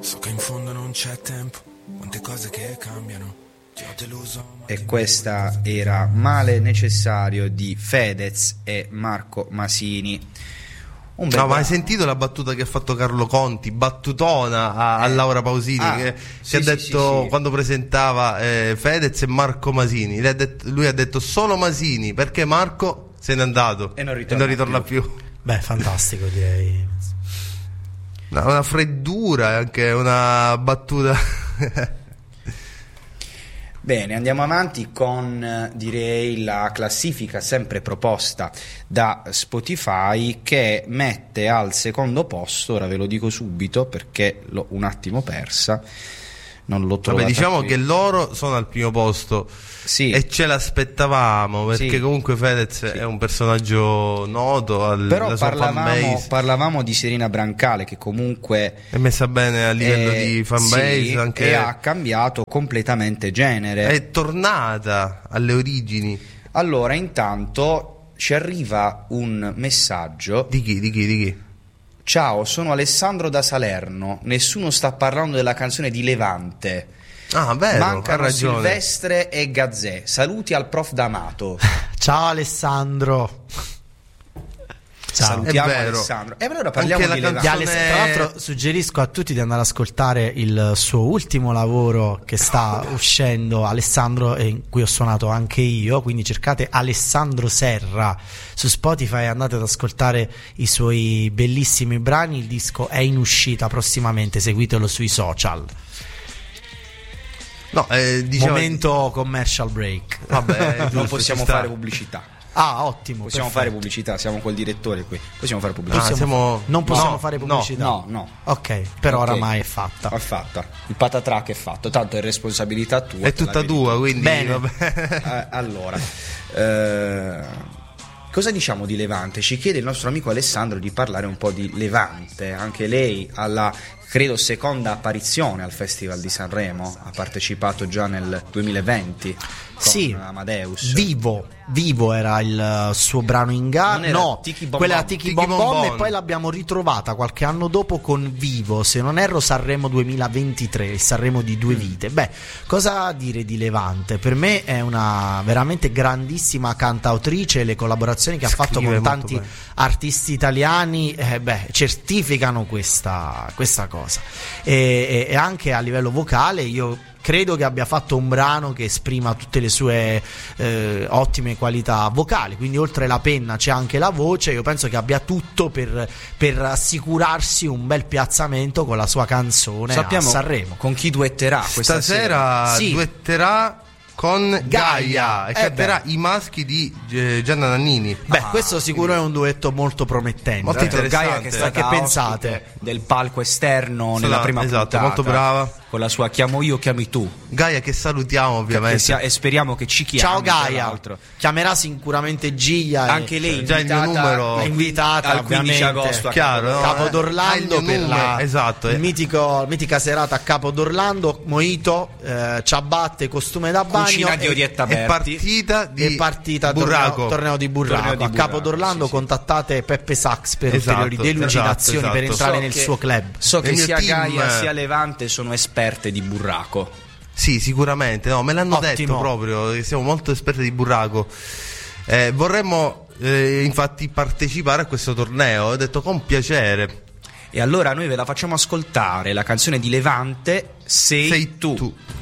So che in fondo non c'è tempo, quante cose che cambiano. Ti ho deluso. E questa era Male necessario di Fedez e Marco Masini. No, ma hai sentito la battuta che ha fatto Carlo Conti, battutona a Laura Pausini, che ha detto sì. Quando presentava Fedez e Marco Masini, lui ha detto solo Masini perché Marco se n'è andato e non ritorna più. Beh, fantastico, direi. Una freddura, anche una battuta. Bene, andiamo avanti con, direi, la classifica sempre proposta da Spotify, che mette al secondo posto, ora ve lo dico subito perché l'ho un attimo persa, non l'ho trovata. Vabbè, diciamo qui. che loro sono al primo posto, sì. E ce l'aspettavamo perché sì. Comunque Fedez è un personaggio noto, però parlavamo di Serena Brancale, che comunque è messa bene a livello di fanbase, sì, anche e ha cambiato completamente genere, è tornata alle origini. Allora, intanto ci arriva un messaggio di chi? Ciao, sono Alessandro da Salerno. Nessuno sta parlando della canzone di Levante. Ah, vero, mancano Silvestre e Gazzè. Saluti al prof D'Amato. Ciao Alessandro. Ciao. Salutiamo Alessandro. E allora parliamo di Levante. Tra l'altro suggerisco a tutti di andare ad ascoltare il suo ultimo lavoro che sta uscendo, Alessandro, in cui ho suonato anche io, quindi cercate Alessandro Serra su Spotify e andate ad ascoltare i suoi bellissimi brani. Il disco è in uscita prossimamente, seguitelo sui social. No, momento commercial break. Vabbè, non possiamo fare pubblicità. Ah, ottimo. Possiamo fare pubblicità, siamo col direttore qui. Possiamo fare pubblicità. Non possiamo fare pubblicità. No. Ok, però oramai è fatta. È fatta. Il patatrack è fatto, tanto è responsabilità tua. È tutta tua, quindi bene. Allora, cosa diciamo di Levante? Ci chiede il nostro amico Alessandro di parlare un po' di Levante. Anche lei alla, credo, seconda apparizione al Festival di Sanremo, ha partecipato già nel 2020 con Amadeus. Vivo era il suo brano in gara. No, quella era Tiki Bom Bom, e poi l'abbiamo ritrovata qualche anno dopo con Vivo, se non erro Sanremo 2023, il Sanremo di due vite. Beh, cosa dire di Levante? Per me è una veramente grandissima cantautrice, le collaborazioni che ha fatto con tanti artisti italiani certificano questa cosa, e anche a livello vocale io credo che abbia fatto un brano che esprima tutte le sue ottime qualità vocali, quindi oltre la penna c'è anche la voce. Io penso che abbia tutto per assicurarsi un bel piazzamento con la sua canzone a Sanremo. Con chi duetterà questa sera? Duetterà con Gaia e canterà I maschi di Gianna Nannini. Questo sicuro è un duetto molto promettente. Molto interessante. Gaia che pensate del palco esterno nella prima puntata, molto brava, con la sua Chiamo io, chiami tu. Gaia, che salutiamo ovviamente, e speriamo che ci chiami. Ciao Gaia, chiamerà sicuramente Giglia, anche lei già il mio numero è invitata al 15 agosto chiaro, Capo d'Orlando per la mitica serata a Capo d'Orlando. Mojito, ciabatte, costume da bagno, cucina di Orietta Berti e partita Burraco. Torneo di Burraco a Capo d'Orlando. Contattate Peppe Sax per ulteriori delucidazioni per entrare nel suo club. So che sia Gaia sia Levante sono esperte di burraco. Sì, sicuramente, me l'hanno detto proprio, che siamo molto esperti di burraco. Vorremmo infatti partecipare a questo torneo, ho detto con piacere. E allora noi ve la facciamo ascoltare, la canzone di Levante, Sei tu.